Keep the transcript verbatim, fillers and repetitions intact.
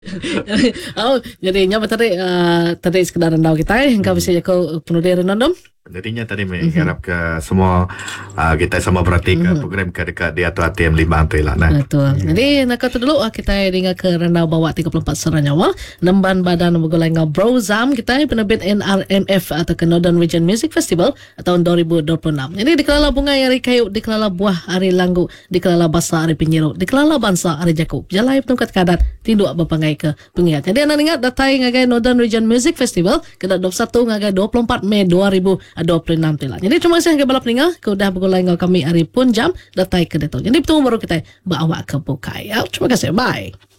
Oh, jadinya tadi uh, tadi sekedar rendau kita eh engkau bisa kau penuh dari nondom. Jadinya tadi mengharap ke semua uh, kita semua perhatikan mm-hmm. program ke dekat di atau A T M lima tu lah nah. Betul. Jadi nak kata dulu kita dengar ke rendau bawa tiga puluh empat Seranyawa nemban badan bergolai ngau Brozam kita penerbit N R M F atau ke Northern Region Music Festival tahun dua ribu dua puluh enam. Jadi dikelala bunga hari kayu, dikelala buah hari langgu, dikelala basa hari pinyiru, dikelala bangsa hari jakub. Jalai penungkat kadat tinduk berpangai ke pengiat. Jadi anda ingat datai ngagai Northern Region Music Festival ke dua puluh satu ngagai dua puluh empat Mei dua ribu dua puluh enam tu lah. Jadi terima kasih ke balap peninggal ke udah bergolai ngau kami hari pun jam datai ke deto. Jadi bertemu baru kita bawa ke bukai. Ya, terima kasih. Bye.